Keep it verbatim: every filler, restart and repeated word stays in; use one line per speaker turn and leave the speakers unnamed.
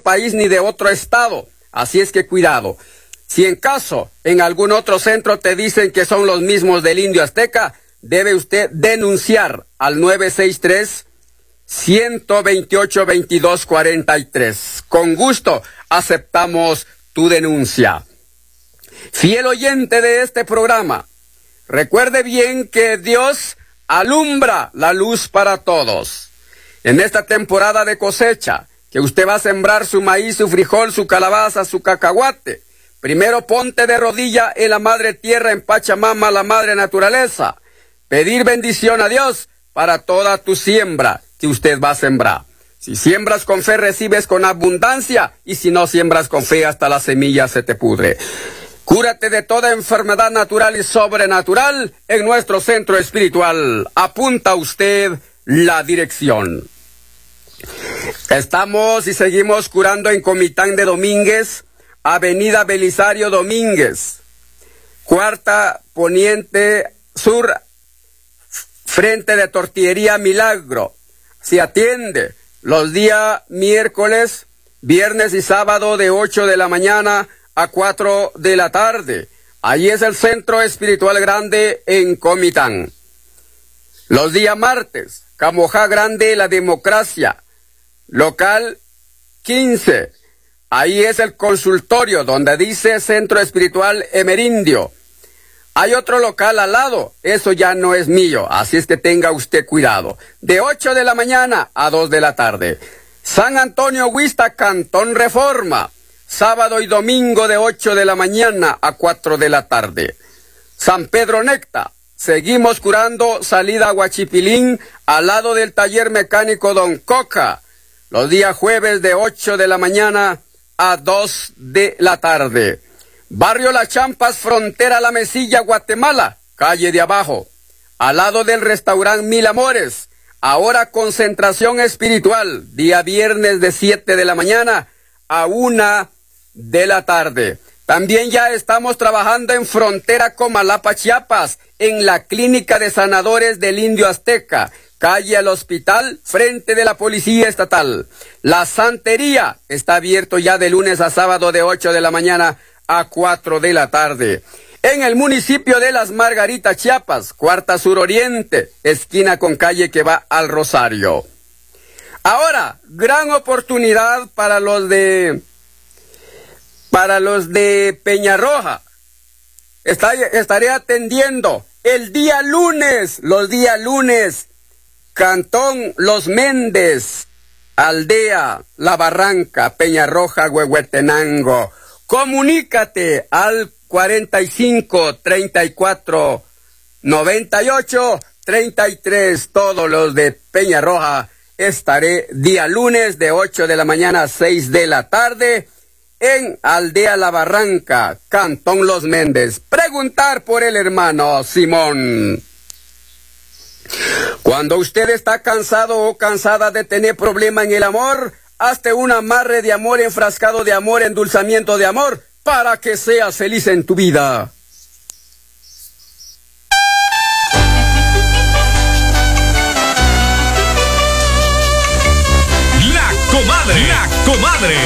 país ni de otro estado. Así es que cuidado. Si en caso en algún otro centro te dicen que son los mismos del Indio Azteca, debe usted denunciar al nueve seis tres, uno dos ocho, veintidós cuarenta y tres. Con gusto aceptamos tu denuncia. Fiel oyente de este programa, recuerde bien que Dios alumbra la luz para todos. En esta temporada de cosecha, que usted va a sembrar su maíz, su frijol, su calabaza, su cacahuate, primero ponte de rodilla en la madre tierra, en Pachamama, la madre naturaleza. Pedir bendición a Dios para toda tu siembra que usted va a sembrar. Si siembras con fe, recibes con abundancia, y si no siembras con fe, hasta la semilla se te pudre. Cúrate de toda enfermedad natural y sobrenatural en nuestro centro espiritual. Apunta usted la dirección. Estamos y seguimos curando en Comitán de Domínguez, Avenida Belisario Domínguez, Cuarta Poniente Sur, frente de Tortillería Milagro. Se atiende los días miércoles, viernes y sábado de ocho de la mañana a cuatro de la tarde. Allí es el Centro Espiritual Grande en Comitán. Los días martes, Camojá Grande, La Democracia, local quince. Ahí es el consultorio donde dice Centro Espiritual Emerindio. Hay otro local al lado, eso ya no es mío, así es que tenga usted cuidado. De ocho de la mañana a dos de la tarde. San Antonio Huista, Cantón Reforma, sábado y domingo de ocho de la mañana a cuatro de la tarde. San Pedro Necta, seguimos curando, salida a Huachipilín, al lado del taller mecánico Don Coca, los días jueves de ocho de la mañana a dos de la tarde. Barrio Las Champas, frontera La Mesilla, Guatemala, calle de abajo, al lado del restaurante Mil Amores. Ahora concentración espiritual, día viernes de siete de la mañana a una de la tarde. También ya estamos trabajando en frontera Comalapa, Chiapas, en la Clínica de Sanadores del Indio Azteca, calle al Hospital, frente de la Policía Estatal. La Santería está abierto ya de lunes a sábado de ocho de la mañana a cuatro de la tarde. En el municipio de Las Margaritas, Chiapas, Cuarta Sur Oriente, esquina con calle que va al Rosario. Ahora, gran oportunidad para los de para los de Peñarroja. Está, estaré atendiendo el día lunes, los días lunes, Cantón Los Méndez, Aldea La Barranca, Peñarroja, Huehuetenango. Comunícate al cuarenta y cinco, treinta y cuatro, noventa y ocho, treinta y tres. Todos los de Peñarroja estaré día lunes de ocho de la mañana a seis de la tarde en Aldea La Barranca, Cantón Los Méndez. Preguntar por el hermano Simón. Cuando usted está cansado o cansada de tener problema en el amor, hazte un amarre de amor, enfrascado de amor, endulzamiento de amor, para que seas feliz en tu vida.
La comadre, la comadre.